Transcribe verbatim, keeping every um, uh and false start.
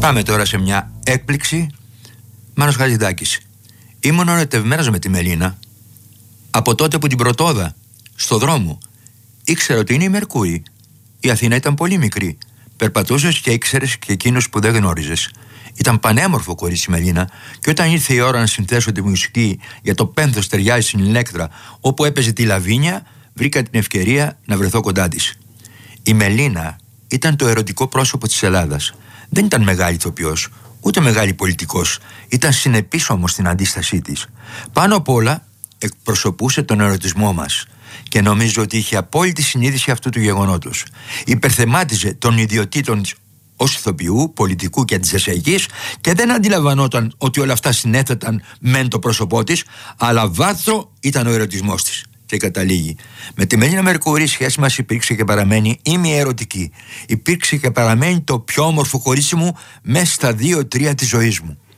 Πάμε τώρα σε μια έκπληξη. Μάνος Χατζηδάκης. Ήμουν ερωτευμένος με τη Μελίνα από τότε που την πρωτόδα στο δρόμο. Ήξερα ότι είναι η Μερκούρη. Η Αθήνα ήταν πολύ μικρή. Περπατούσες και ήξερες και εκείνους που δεν γνώριζες. Ήταν πανέμορφο κορίτσι η Μελίνα, και όταν ήρθε η ώρα να συνθέσω τη μουσική για το Πένθος ταιριάζει στην Ηλέκτρα, όπου έπαιζε τη Λαβίνια, βρήκα την ευκαιρία να βρεθώ κοντά της. Η Μελίνα ήταν το ερωτικό πρόσωπο της Ελλάδας. Δεν ήταν μεγάλη ηθοποιός, ούτε μεγάλη πολιτικός. Ήταν συνεπής όμως στην αντίστασή της. Πάνω απ' όλα εκπροσωπούσε τον ερωτισμό μας. Και νομίζω ότι είχε απόλυτη συνείδηση αυτού του γεγονότος. Υπερθεμάτιζε των ιδιωτήτων της ως ηθοποιού, πολιτικού και αντιστασιακής, και δεν αντιλαμβανόταν ότι όλα αυτά συνέθεταν μεν το πρόσωπό της, αλλά βάθρο ήταν ο ερωτισμός της. Και καταλήγει. Με τη Μελίνα Μερκούρη η σχέση μας υπήρξε και παραμένει ημιερωτική. Υπήρξε και παραμένει το πιο όμορφο κορίτσι μου μέσα στα δύο τρία της ζωής μου.